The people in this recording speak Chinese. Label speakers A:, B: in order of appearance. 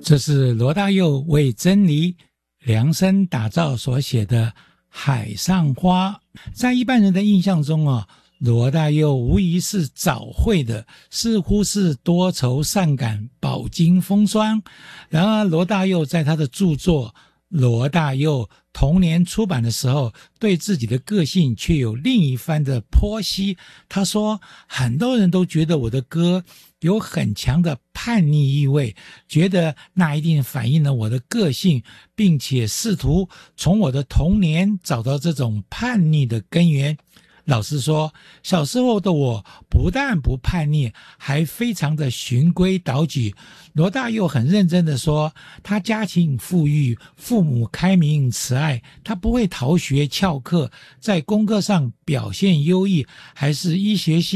A: 这是罗大佑为真理量身打造所写的《海上花》。在一般人的印象中罗大佑无疑是早慧的，似乎是多愁善感、饱经风霜。然而罗大佑在他的著作《罗大佑童年》出版的时候，对自己的个性却有另一番的剖析。他说，很多人都觉得我的歌有很强的叛逆意味，觉得那一定反映了我的个性，并且试图从我的童年找到这种叛逆的根源。老实说，小时候的我不但不叛逆，还非常的循规蹈矩。罗大佑很认真地说，他家庭富裕，父母开明慈爱，他不会逃学翘课，在功课上表现优异，还是医学系